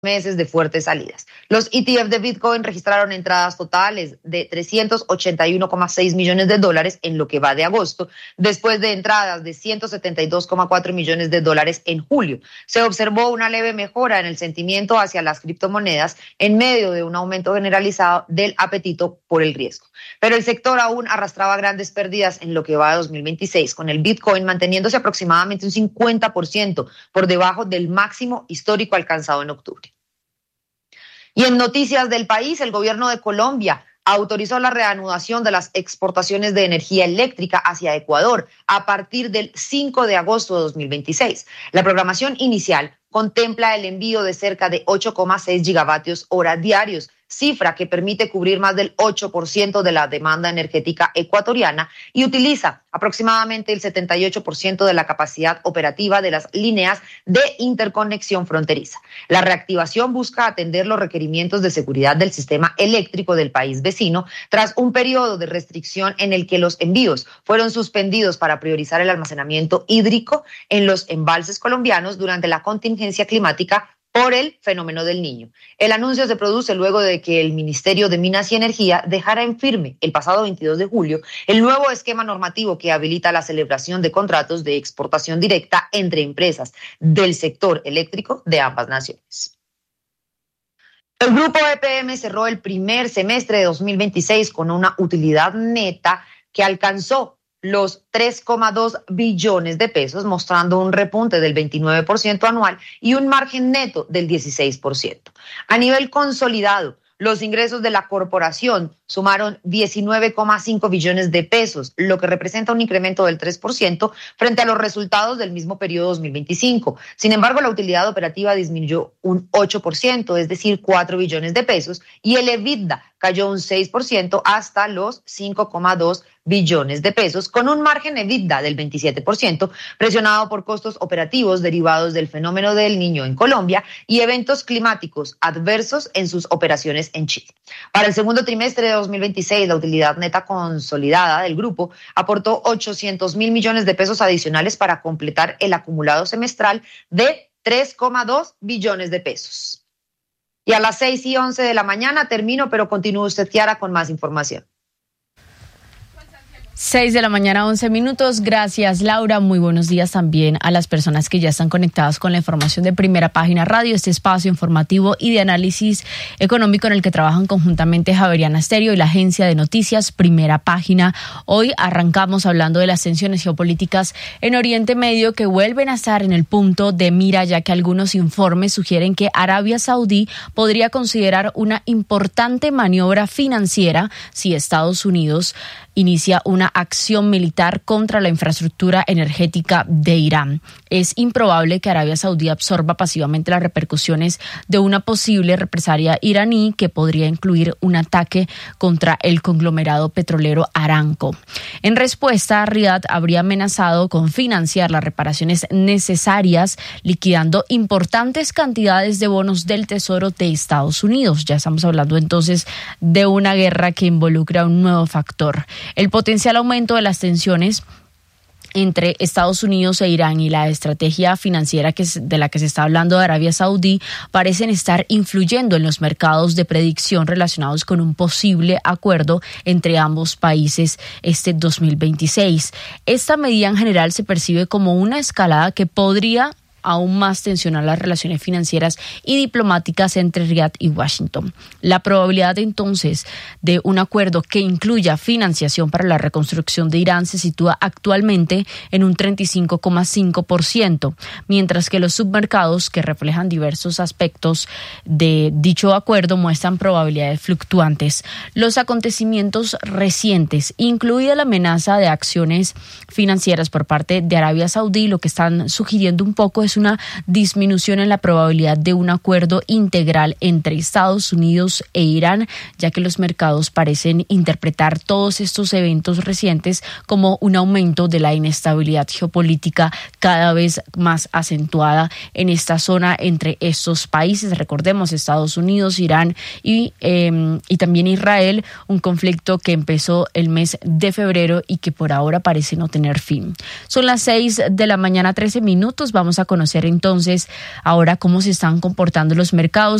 meses de fuertes salidas. Los ETF de Bitcoin registraron entradas totales de $381,6 millones en lo que va de agosto, después de entradas de $172,4 millones en julio. Se observó una leve mejora en el sentimiento hacia las criptomonedas en medio de un aumento generalizado del apetito por el riesgo. Pero el sector aún arrastraba grandes pérdidas en lo que va de 2026, con el Bitcoin manteniéndose aproximadamente un 50% por debajo del máximo histórico alcanzado en octubre. Y en noticias del país, el gobierno de Colombia autorizó la reanudación de las exportaciones de energía eléctrica hacia Ecuador a partir del 5 de agosto de 2026. La programación inicial contempla el envío de cerca de 8,6 gigavatios hora diarios, cifra que permite cubrir más del 8% de la demanda energética ecuatoriana y utiliza aproximadamente el 78% de la capacidad operativa de las líneas de interconexión fronteriza. La reactivación busca atender los requerimientos de seguridad del sistema eléctrico del país vecino tras un periodo de restricción en el que los envíos fueron suspendidos para priorizar el almacenamiento hídrico en los embalses colombianos durante la contingencia climática por el fenómeno del Niño. El anuncio se produce luego de que el Ministerio de Minas y Energía dejara en firme el pasado 22 de julio el nuevo esquema normativo que habilita la celebración de contratos de exportación directa entre empresas del sector eléctrico de ambas naciones. El grupo EPM cerró el primer semestre de 2026 con una utilidad neta que alcanzó los 3,2 billones de pesos, mostrando un repunte del 29% anual y un margen neto del 16%. A nivel consolidado, los ingresos de la corporación sumaron 19,5 billones de pesos, lo que representa un incremento del 3% frente a los resultados del mismo periodo 2025. Sin embargo, la utilidad operativa disminuyó un 8%, es decir, 4 billones de pesos, y el EBITDA cayó un 6% hasta los 5,2 billones de pesos, con un margen EBITDA del 27%, presionado por costos operativos derivados del fenómeno del Niño en Colombia y eventos climáticos adversos en sus operaciones en Chile. Para el segundo trimestre de 2026, la utilidad neta consolidada del grupo aportó 800.000 millones de pesos adicionales para completar el acumulado semestral de 3,2 billones de pesos. Y a las 6:11 de la mañana termino, pero continúe usted, Kiara, con más información. 6 de la mañana, 11 minutos. Gracias, Laura. Muy buenos días también a las personas que ya están conectadas con la información de Primera Página Radio, este espacio informativo y de análisis económico en el que trabajan conjuntamente Javeriana Estéreo y la agencia de noticias Primera Página. Hoy arrancamos hablando de las tensiones geopolíticas en Oriente Medio que vuelven a estar en el punto de mira, ya que algunos informes sugieren que Arabia Saudí podría considerar una importante maniobra financiera si Estados Unidos inicia una acción militar contra la infraestructura energética de Irán. Es improbable que Arabia Saudí absorba pasivamente las repercusiones de una posible represalia iraní que podría incluir un ataque contra el conglomerado petrolero Aramco. En respuesta, Riad habría amenazado con financiar las reparaciones necesarias, liquidando importantes cantidades de bonos del Tesoro de Estados Unidos. Ya estamos hablando entonces de una guerra que involucra un nuevo factor. El potencial aumento de las tensiones entre Estados Unidos e Irán y la estrategia financiera de la que se está hablando de Arabia Saudí parecen estar influyendo en los mercados de predicción relacionados con un posible acuerdo entre ambos países este 2026. Esta medida en general se percibe como una escalada que podría aún más tensionar las relaciones financieras y diplomáticas entre Riad y Washington. La probabilidad entonces de un acuerdo que incluya financiación para la reconstrucción de Irán se sitúa actualmente en un 35,5%, mientras que los submercados que reflejan diversos aspectos de dicho acuerdo muestran probabilidades fluctuantes. Los acontecimientos recientes, incluida la amenaza de acciones financieras por parte de Arabia Saudí, lo que están sugiriendo un poco es una disminución en la probabilidad de un acuerdo integral entre Estados Unidos e Irán, ya que los mercados parecen interpretar todos estos eventos recientes como un aumento de la inestabilidad geopolítica cada vez más acentuada en esta zona entre estos países. Recordemos, Estados Unidos, Irán y también Israel, un conflicto que empezó el mes de febrero y que por ahora parece no tener fin. Son las 6 de la mañana, 13 minutos. Vamos a conocer conocer entonces ahora cómo se están comportando los mercados.